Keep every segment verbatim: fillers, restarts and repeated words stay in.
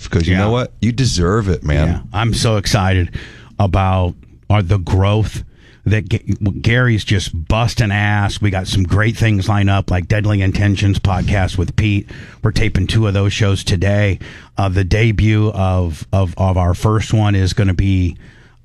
because you Yeah. know what? You deserve it, man. Yeah, I'm so excited about uh, the growth that G- Gary's just busting ass. We got some great things lined up, like Deadly Intentions podcast with Pete. We're taping two of those shows today. Uh, the debut of, of, of our first one is going to be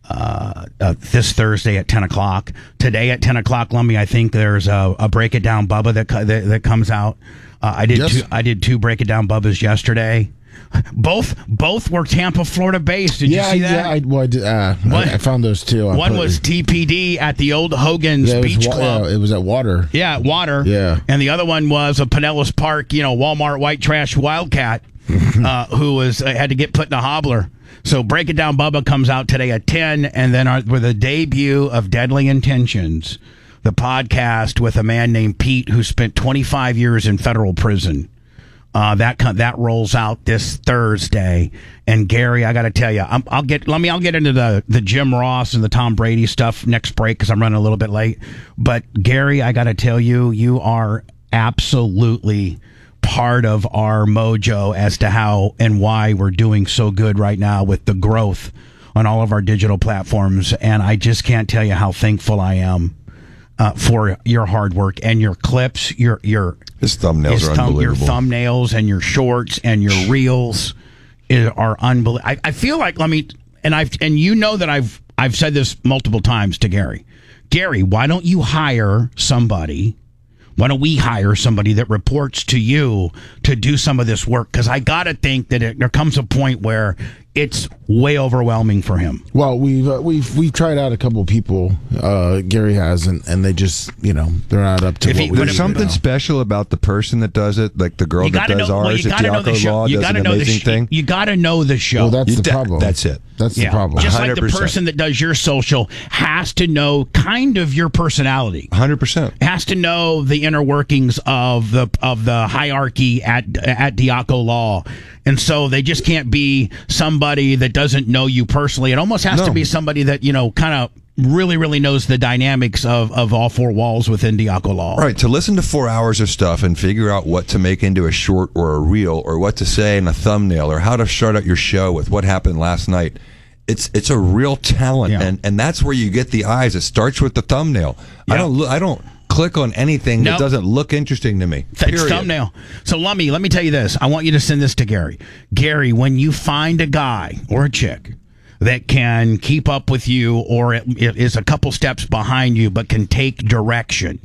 uh, uh, this Thursday at ten o'clock. Today at ten o'clock, Lummy, I think there's a, a Break It Down Bubba that co- that, that comes out. Uh, I did Yes. two, I did two Break It Down Bubbas yesterday. Both both were Tampa, Florida based. Did yeah, you see that? yeah. I, well, I, did, uh, What? I, I found those too. I One put- was T P D at the old Hogan's yeah, it was Beach wa- Club. Yeah, it was at Water. Yeah, Water. Yeah. And the other one was a Pinellas Park, you know, Walmart white trash Wildcat, uh, who was uh, had to get put in a hobbler. So Break It Down Bubba comes out today at ten, and then our, with the debut of Deadly Intentions, the podcast with a man named Pete who spent twenty-five years in federal prison. Uh, that co- that rolls out this Thursday, and Gary, I got to tell you, I'm, I'll get let me I'll get into the the Jim Ross and the Tom Brady stuff next break because I'm running a little bit late. But Gary, I got to tell you, you are absolutely part of our mojo as to how and why we're doing so good right now with the growth on all of our digital platforms, and I just can't tell you how thankful I am uh, for your hard work and your clips, your your. His thumbnails His are thumb, your unbelievable. thumbnails and your shorts and your reels i- are unbelievable. I, I feel like let me and I've and you know that I've I've said this multiple times to Gary. Gary, why don't you hire somebody? Why don't we hire somebody that reports to you to do some of this work? Because I gotta think that it, there comes a point where it's way overwhelming for him. Well, we've uh, we've we've tried out a couple of people. Uh, Gary has, and, and they just you know they're not up to If what he- we but do There's something now. special about the person that does it, like the girl You that gotta does know. Well, ours you at gotta know the Diaco show. Law You does gotta an know the amazing sh- thing. You gotta know the show. Well, that's You the da- problem. that's it. That's the Yeah. problem. Just one hundred like the percent. person that does your social has to know kind of your personality. one hundred percent. Has to know the inner workings of the of the hierarchy at at Diaco Law, and so they just can't be somebody that doesn't know you personally. It almost has No. to be somebody that you know kind of really really knows the dynamics of of all four walls within Diaco Law. Right, to listen to four hours of stuff and figure out what to make into a short or a reel or what to say in a thumbnail or how to start out your show with what happened last night. It's it's a real talent, Yeah. and, and that's where you get the eyes. It starts with the thumbnail. I Yeah. don't look, I don't click on anything Nope. that doesn't look interesting to me. It's Period. thumbnail. So, Lummy, let me tell you this. I want you to send this to Gary. Gary, when you find a guy or a chick that can keep up with you or it, it is a couple steps behind you but can take direction,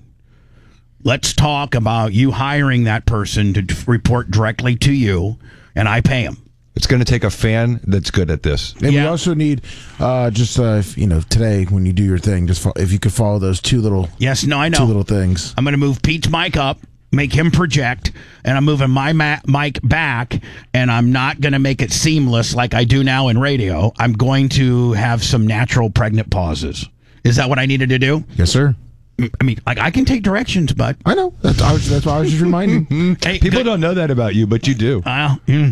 let's talk about you hiring that person to d- report directly to you, and I pay him. It's going to take a fan that's good at this. And we Yeah. also need uh, just uh, if, you know today when you do your thing, just fo- if you could follow those two little Yes, no, I two know. little things. I'm going to move Pete's mic up, make him project, and I'm moving my ma- mic back, and I'm not going to make it seamless like I do now in radio. I'm going to have some natural pregnant pauses. Is that what I needed to do? Yes, sir. I mean, like, I can take directions, but... I know. That's, I was, that's why I was just reminding. Hey, People good- don't know that about you, but you do. Well, mm.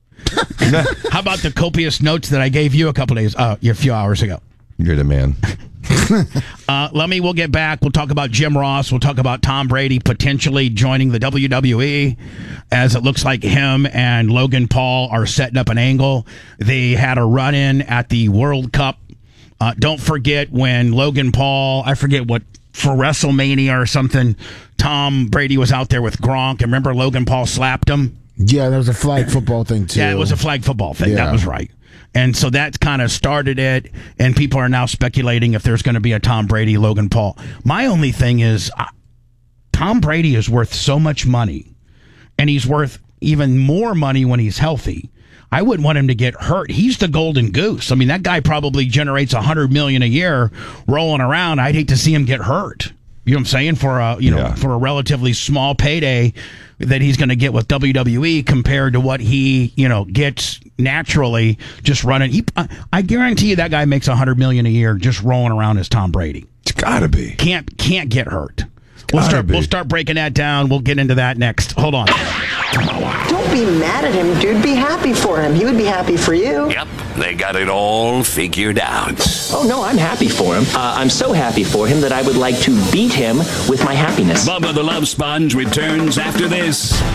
How about the copious notes that I gave you a couple days, uh, a few hours ago? You're the man. Uh, let me, we'll get back. We'll talk about Jim Ross. We'll talk about Tom Brady potentially joining the W W E, as it looks like him and Logan Paul are setting up an angle. They had a run-in at the World Cup. Uh, don't forget when Logan Paul, I forget what, for WrestleMania or something, Tom Brady was out there with Gronk. And remember Logan Paul slapped him? Yeah, there was a flag football thing too. Yeah, it was a flag football thing. That Yeah. was right. And so that kind of started it, and people are now speculating if there's going to be a Tom Brady, Logan Paul. My only thing is, uh, Tom Brady is worth so much money, and he's worth even more money when he's healthy. I wouldn't want him to get hurt. He's the golden goose. I mean, that guy probably generates a hundred million a year rolling around. I'd hate to see him get hurt. You know what I'm saying? For a you know Yeah. for a relatively small payday that he's going to get with W W E compared to what he you know gets naturally just running. He, I, I guarantee you that guy makes a hundred million a year just rolling around as Tom Brady. It's got to be. Can't can't get hurt. We'll gotta start be. we'll start breaking that down. We'll get into that next. Hold on. Don't be mad at him, dude. Be happy for him. He would be happy for you. Yep, they got it all figured out. Oh, no, I'm happy for him. Uh, I'm so happy for him that I would like to beat him with my happiness. Bubba the Love Sponge returns after this.